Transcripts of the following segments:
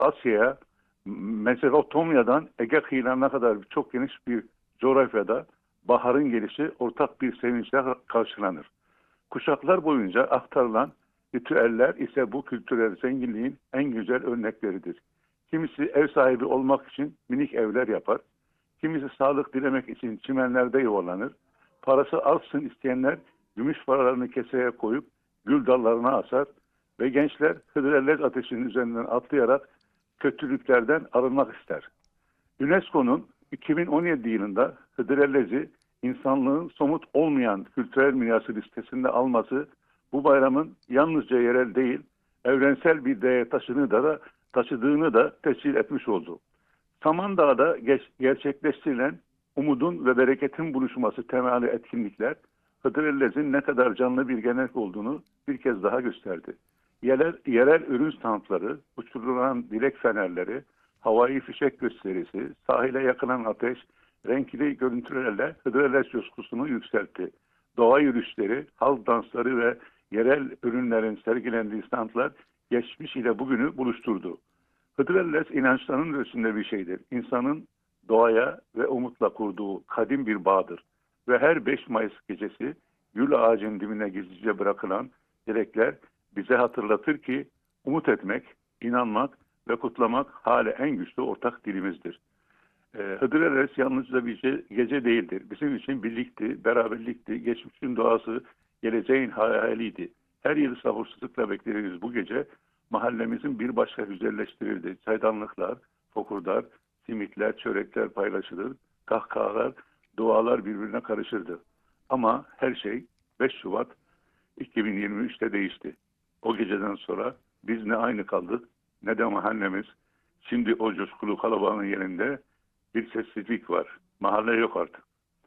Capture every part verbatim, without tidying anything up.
Asya'ya, Mezopotamya'dan Ege kıyılarına kadar çok geniş bir coğrafyada baharın gelişi ortak bir sevinçle karşılanır. Kuşaklar boyunca aktarılan ritüeller ise bu kültürel zenginliğin en güzel örnekleridir. Kimisi ev sahibi olmak için minik evler yapar, kimisi sağlık dilemek için çimenlerde yuvarlanır, parası artsın isteyenler gümüş paralarını keseye koyup gül dallarına asar ve gençler hıdrellez ateşinin üzerinden atlayarak kötülüklerden arınmak ister. UNESCO'nun iki bin on yedi yılında Hıdrellez'i insanlığın somut olmayan kültürel mirası listesinde alması bu bayramın yalnızca yerel değil, evrensel bir değer taşıdığını da, taşıdığını da tescil etmiş oldu. Samandağ'da geç, gerçekleştirilen umudun ve bereketin buluşması temelli etkinlikler Hıdrellez'in ne kadar canlı bir gelenek olduğunu bir kez daha gösterdi. Yerel, yerel ürün standları, uçurulan dilek fenerleri, havai fişek gösterisi, sahile yakılan ateş, renkli görüntülerle Hıdrellez coşkusunu yükseltti. Doğa yürüyüşleri, halk dansları ve yerel ürünlerin sergilendiği standlar geçmiş ile bugünü buluşturdu. Hıdrellez inançların ötesinde bir şeydir. İnsanın doğaya ve umutla kurduğu kadim bir bağdır. Ve her beş Mayıs gecesi gül ağacın dibine gizlice bırakılan dilekler bize hatırlatır ki umut etmek, inanmak ve kutlamak hala en güçlü ortak dilimizdir. Ee, Hıdrellez yalnızca bir şey, gece değildir. Bizim için birlikti, beraberlikti, geçmişin doğası, geleceğin hayaliydi. Her yıl sabırsızlıkla bekleriz bu gece. Mahallemizin bir başka güzelleştirildi. Çaydanlıklar, fokurlar, simitler, çörekler paylaşılır. Kahkahalar, dualar birbirine karışırdı. Ama her şey beş Şubat iki bin yirmi üçte değişti. O geceden sonra biz ne aynı kaldık ne de mahallemiz. Şimdi o coşkulu kalabalığın yerinde bir sessizlik var. Mahalle yok artık.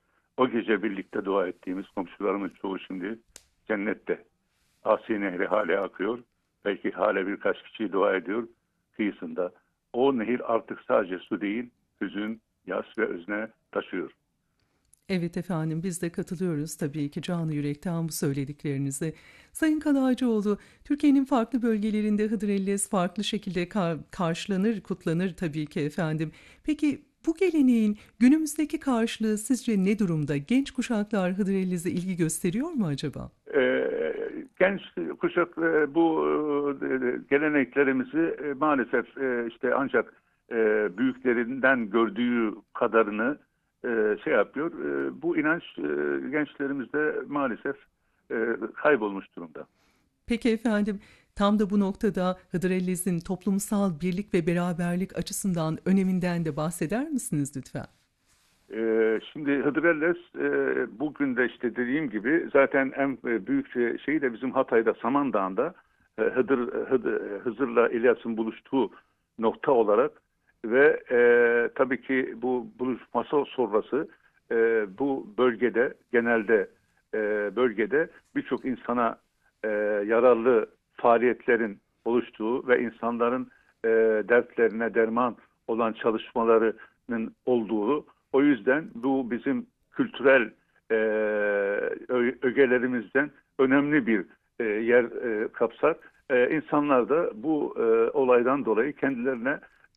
O gece birlikte dua ettiğimiz komşularımız çoğu şimdi cennette. Asi Nehri hala akıyor. Belki hala birkaç kişi dua ediyor kıyısında. O nehir artık sadece su değil, hüzün, yas ve özne taşıyor. Evet efendim, biz de katılıyoruz tabii ki canı yürekten bu söylediklerinize. Sayın Kalaycıoğlu, Türkiye'nin farklı bölgelerinde Hıdrellez farklı şekilde ka- karşılanır, kutlanır tabii ki efendim. Peki bu geleneğin günümüzdeki karşılığı sizce ne durumda? Genç kuşaklar Hıdrellez'e ilgi gösteriyor mu acaba? Ee, genç kuşak e, bu e, geleneklerimizi e, maalesef e, işte ancak e, büyüklerinden gördüğü kadarını e, şey yapıyor. E, bu inanç e, gençlerimizde maalesef e, kaybolmuş durumda. Peki efendim, tam da bu noktada Hıdrellez'in toplumsal birlik ve beraberlik açısından öneminden de bahseder misiniz lütfen? Ee, şimdi Hıdrellez e, bugün de işte dediğim gibi zaten en e, büyük şey- şeyi de bizim Hatay'da Samandağ'da e, Hıdır, Hıdır, Hızır'la İlyas'ın buluştuğu nokta olarak ve e, tabii ki bu buluşması sonrası e, bu bölgede genelde e, bölgede birçok insana e, yararlı faaliyetlerin oluştuğu ve insanların e, dertlerine derman olan çalışmalarının olduğu, o yüzden bu bizim kültürel e, ö- ögelerimizden önemli bir e, yer e, kapsar. E, insanlar da bu e, olaydan dolayı kendilerine e,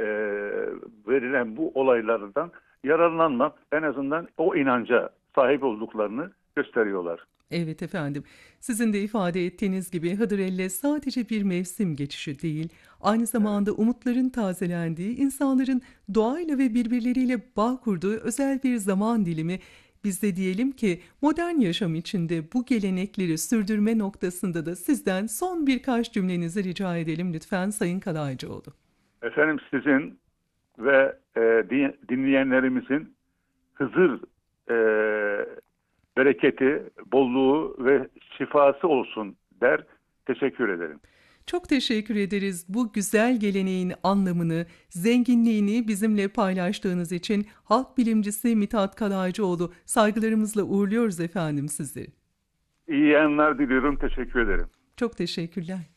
verilen bu olaylardan yararlanmak, en azından o inanca sahip olduklarını gösteriyorlar. Evet efendim, sizin de ifade ettiğiniz gibi Hıdrellez sadece bir mevsim geçişi değil, aynı Evet. zamanda umutların tazelendiği, insanların doğayla ve birbirleriyle bağ kurduğu özel bir zaman dilimi. Biz de diyelim ki modern yaşam içinde bu gelenekleri sürdürme noktasında da sizden son birkaç cümlenizi rica edelim lütfen Sayın Kalaycıoğlu. Efendim sizin ve e, din- dinleyenlerimizin Hızır e, bereketi, bolluğu ve şifası olsun der. Teşekkür ederim. Çok teşekkür ederiz bu güzel geleneğin anlamını, zenginliğini bizimle paylaştığınız için. Halk bilimcisi Mithat Kalaycıoğlu, saygılarımızla uğurluyoruz efendim sizleri. İyi yayınlar diliyorum. Teşekkür ederim. Çok teşekkürler.